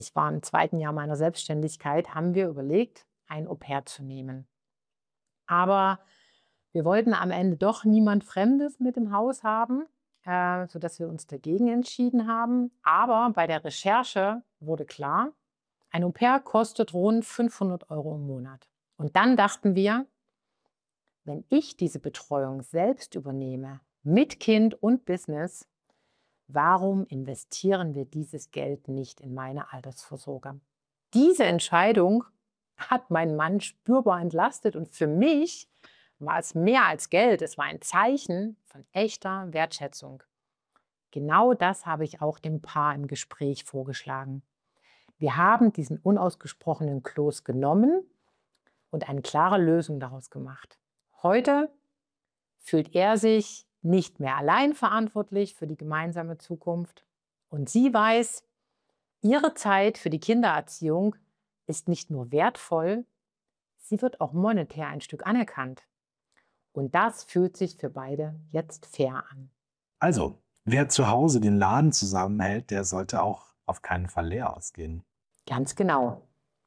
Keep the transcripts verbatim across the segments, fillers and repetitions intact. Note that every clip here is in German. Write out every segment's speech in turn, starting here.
Ich war im zweiten Jahr meiner Selbstständigkeit, haben wir überlegt, ein Au-pair zu nehmen. Aber wir wollten am Ende doch niemand Fremdes mit im Haus haben, äh, sodass wir uns dagegen entschieden haben. Aber bei der Recherche wurde klar, ein Au-pair kostet rund fünfhundert Euro im Monat. Und dann dachten wir, wenn ich diese Betreuung selbst übernehme, mit Kind und Business, warum investieren wir dieses Geld nicht in meine Altersvorsorge? Diese Entscheidung hat meinen Mann spürbar entlastet und für mich war es mehr als Geld. Es war ein Zeichen von echter Wertschätzung. Genau das habe ich auch dem Paar im Gespräch vorgeschlagen. Wir haben diesen unausgesprochenen Kloß genommen und eine klare Lösung daraus gemacht. Heute fühlt er sich nicht mehr allein verantwortlich für die gemeinsame Zukunft. Und sie weiß, ihre Zeit für die Kindererziehung ist nicht nur wertvoll, sie wird auch monetär ein Stück anerkannt. Und das fühlt sich für beide jetzt fair an. Also, wer zu Hause den Laden zusammenhält, der sollte auch auf keinen Fall leer ausgehen. Ganz genau.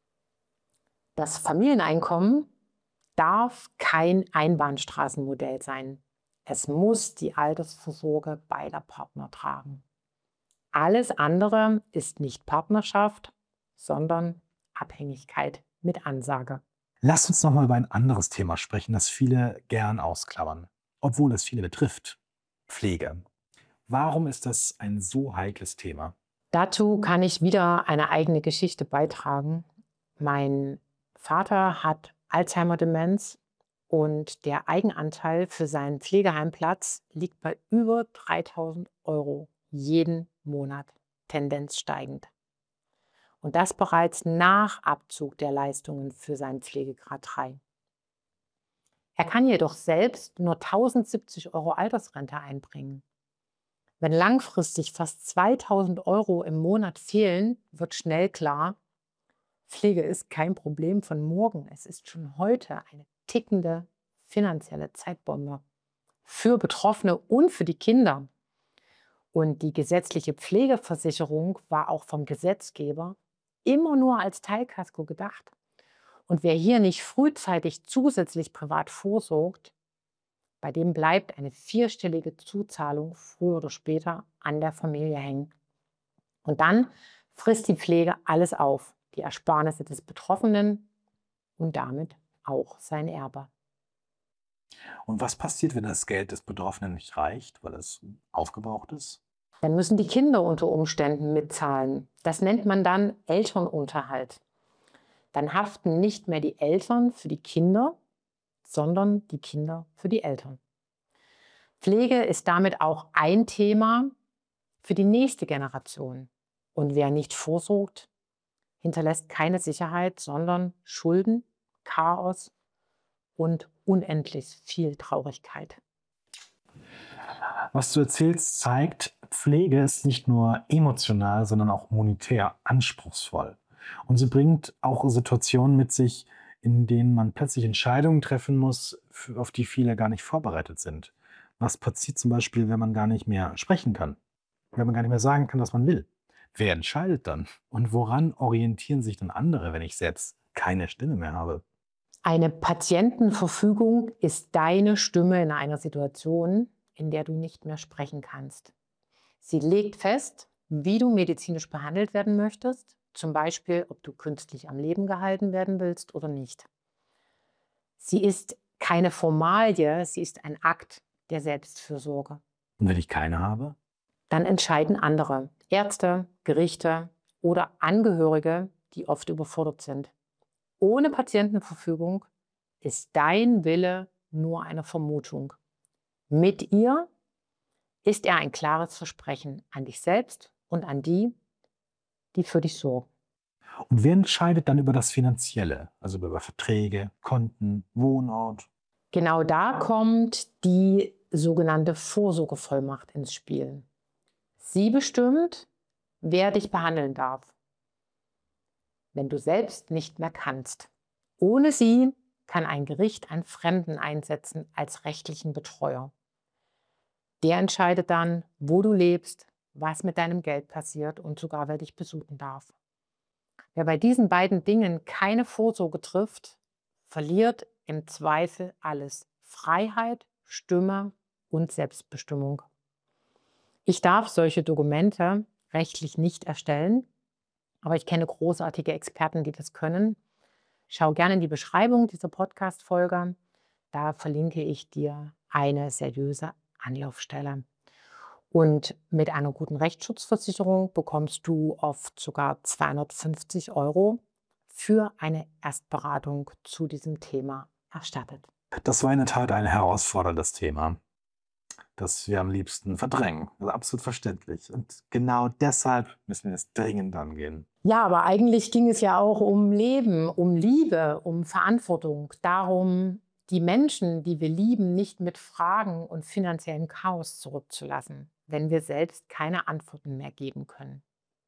Das Familieneinkommen darf kein Einbahnstraßenmodell sein. Es muss die Altersvorsorge beider Partner tragen. Alles andere ist nicht Partnerschaft, sondern Abhängigkeit mit Ansage. Lasst uns noch mal über ein anderes Thema sprechen, das viele gern ausklammern, obwohl es viele betrifft. Pflege. Warum ist das ein so heikles Thema? Dazu kann ich wieder eine eigene Geschichte beitragen. Mein Vater hat Alzheimer-Demenz und der Eigenanteil für seinen Pflegeheimplatz liegt bei über dreitausend Euro jeden Monat, Tendenz steigend. Und das bereits nach Abzug der Leistungen für seinen Pflegegrad drei. Er kann jedoch selbst nur tausendsiebzig Euro Altersrente einbringen. Wenn langfristig fast zweitausend Euro im Monat fehlen, wird schnell klar, Pflege ist kein Problem von morgen. Es ist schon heute eine tickende finanzielle Zeitbombe für Betroffene und für die Kinder. Und die gesetzliche Pflegeversicherung war auch vom Gesetzgeber immer nur als Teilkasko gedacht. Und wer hier nicht frühzeitig zusätzlich privat vorsorgt, bei dem bleibt eine vierstellige Zuzahlung früher oder später an der Familie hängen. Und dann frisst die Pflege alles auf, die Ersparnisse des Betroffenen und damit auch sein Erbe. Und was passiert, wenn das Geld des Betroffenen nicht reicht, weil es aufgebraucht ist? Dann müssen die Kinder unter Umständen mitzahlen. Das nennt man dann Elternunterhalt. Dann haften nicht mehr die Eltern für die Kinder, sondern die Kinder für die Eltern. Pflege ist damit auch ein Thema für die nächste Generation. Und wer nicht vorsorgt, hinterlässt keine Sicherheit, sondern Schulden, Chaos und unendlich viel Traurigkeit. Was du erzählst, zeigt, Pflege ist nicht nur emotional, sondern auch monetär anspruchsvoll. Und sie bringt auch Situationen mit sich, in denen man plötzlich Entscheidungen treffen muss, für- auf die viele gar nicht vorbereitet sind. Was passiert zum Beispiel, wenn man gar nicht mehr sprechen kann? Wenn man gar nicht mehr sagen kann, was man will? Wer entscheidet dann? Und woran orientieren sich dann andere, wenn ich selbst keine Stimme mehr habe? Eine Patientenverfügung ist deine Stimme in einer Situation, in der du nicht mehr sprechen kannst. Sie legt fest, wie du medizinisch behandelt werden möchtest, zum Beispiel, ob du künstlich am Leben gehalten werden willst oder nicht. Sie ist keine Formalie, sie ist ein Akt der Selbstfürsorge. Und wenn ich keine habe? Dann entscheiden andere, Ärzte, Gerichte oder Angehörige, die oft überfordert sind. Ohne Patientenverfügung ist dein Wille nur eine Vermutung. Mit ihr ist er ein klares Versprechen an dich selbst und an die, die für dich sorgen. Und wer entscheidet dann über das Finanzielle, also über Verträge, Konten, Wohnort? Genau da kommt die sogenannte Vorsorgevollmacht ins Spiel. Sie bestimmt, wer dich behandeln darf, wenn du selbst nicht mehr kannst. Ohne sie kann ein Gericht einen Fremden einsetzen als rechtlichen Betreuer. Der entscheidet dann, wo du lebst, was mit deinem Geld passiert und sogar, wer dich besuchen darf. Wer bei diesen beiden Dingen keine Vorsorge trifft, verliert im Zweifel alles: Freiheit, Stimme und Selbstbestimmung. Ich darf solche Dokumente rechtlich nicht erstellen, aber ich kenne großartige Experten, die das können. Schau gerne in die Beschreibung dieser Podcast-Folge. Da verlinke ich dir eine seriöse Anlaufstelle. Und mit einer guten Rechtsschutzversicherung bekommst du oft sogar zweihundertfünfzig Euro für eine Erstberatung zu diesem Thema erstattet. Das war in der Tat ein herausforderndes Thema, das wir am liebsten verdrängen. Das ist absolut verständlich. Und genau deshalb müssen wir es dringend angehen. Ja, aber eigentlich ging es ja auch um Leben, um Liebe, um Verantwortung, darum, die Menschen, die wir lieben, nicht mit Fragen und finanziellem Chaos zurückzulassen, wenn wir selbst keine Antworten mehr geben können.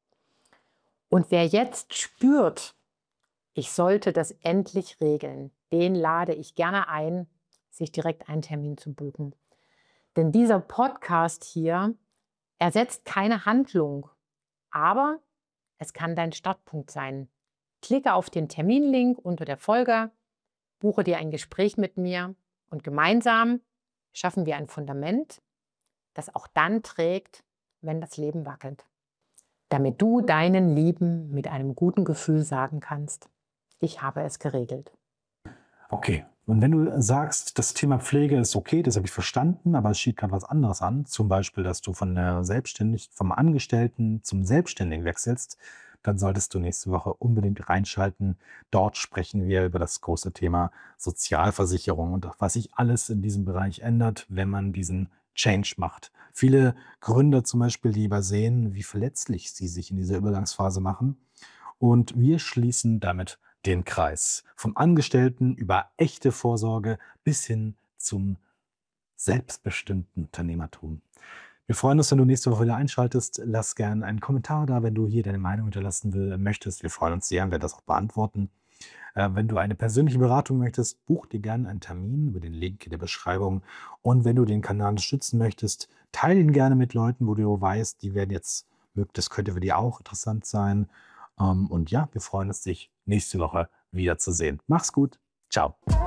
Und wer jetzt spürt, ich sollte das endlich regeln, den lade ich gerne ein, sich direkt einen Termin zu buchen. Denn dieser Podcast hier ersetzt keine Handlung, aber es kann dein Startpunkt sein. Klicke auf den Terminlink unter der Folge, buche dir ein Gespräch mit mir und gemeinsam schaffen wir ein Fundament, das auch dann trägt, wenn das Leben wackelt. Damit du deinen Lieben mit einem guten Gefühl sagen kannst: Ich habe es geregelt. Okay, und wenn du sagst, das Thema Pflege ist okay, das habe ich verstanden, aber es steht gerade was anderes an, zum Beispiel, dass du von der Selbstständig vom Angestellten zum Selbstständigen wechselst, dann solltest du nächste Woche unbedingt reinschalten. Dort sprechen wir über das große Thema Sozialversicherung und was sich alles in diesem Bereich ändert, wenn man diesen Change macht. Viele Gründer zum Beispiel, die übersehen, wie verletzlich sie sich in dieser Übergangsphase machen. Und wir schließen damit den Kreis. Vom Angestellten über echte Vorsorge bis hin zum selbstbestimmten Unternehmertum. Wir freuen uns, wenn du nächste Woche wieder einschaltest. Lass gerne einen Kommentar da, wenn du hier deine Meinung hinterlassen will, möchtest. Wir freuen uns sehr und werden das auch beantworten. Äh, wenn du eine persönliche Beratung möchtest, buch dir gerne einen Termin über den Link in der Beschreibung. Und wenn du den Kanal unterstützen möchtest, teile ihn gerne mit Leuten, wo du weißt, die werden jetzt, das könnte für die auch interessant sein. Ähm, und ja, wir freuen uns, dich nächste Woche wiederzusehen. Mach's gut. Ciao.